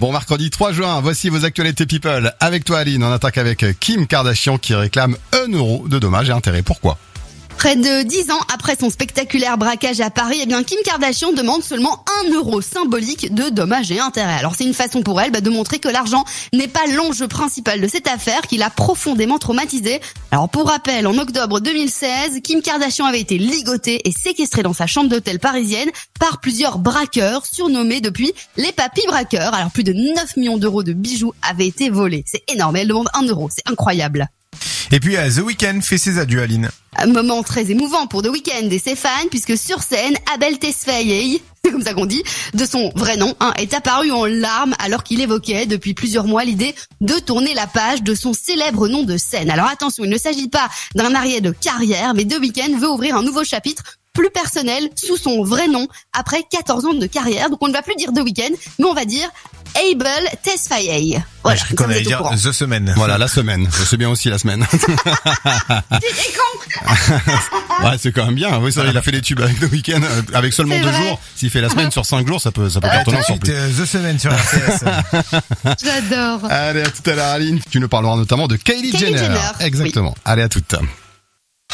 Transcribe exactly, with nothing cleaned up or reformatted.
Bon, mercredi trois juin, voici vos actualités people. Avec toi Aline, on attaque avec Kim Kardashian qui réclame un euro de dommages et intérêts. Pourquoi ? Près de dix ans après son spectaculaire braquage à Paris, eh bien Kim Kardashian demande seulement un euro symbolique de dommages et intérêts. Alors c'est une façon pour elle bah, de montrer que l'argent n'est pas l'enjeu principal de cette affaire, qui l'a profondément traumatisée. Alors pour rappel, en octobre deux mille seize, Kim Kardashian avait été ligotée et séquestrée dans sa chambre d'hôtel parisienne par plusieurs braqueurs, surnommés depuis les papis braqueurs. Alors plus de neuf millions d'euros de bijoux avaient été volés. C'est énorme, elle demande un euro, c'est incroyable. Et puis euh, The Weeknd fait ses adieux, Aline. Un moment très émouvant pour The Weeknd et ses fans, puisque sur scène, Abel Tesfaye, c'est comme ça qu'on dit, de son vrai nom, hein, est apparu en larmes alors qu'il évoquait depuis plusieurs mois l'idée de tourner la page de son célèbre nom de scène. Alors attention, il ne s'agit pas d'un arrêt de carrière, mais The Weeknd veut ouvrir un nouveau chapitre plus personnel sous son vrai nom après quatorze ans de carrière. Donc on ne va plus dire The Weeknd, mais on va dire Abel Tesfaye. Voilà, je qu'on allait dire The Semaine. Voilà, la semaine. Je sais bien aussi la semaine. C'est con. Ouais, c'est quand même bien. Oui, ça, il a fait des tubes avec The Weeknd avec seulement C'est deux vrai. jours. S'il fait la semaine sur cinq jours, ça peut, ça peut Ah, cartonner tout de encore suite, plus. euh, The Semaine sur R T S. J'adore. Allez, à tout à l'heure, Aline. Tu nous parleras notamment de Kylie, Kylie Jenner. Jenner, Exactement. Allez, à toute.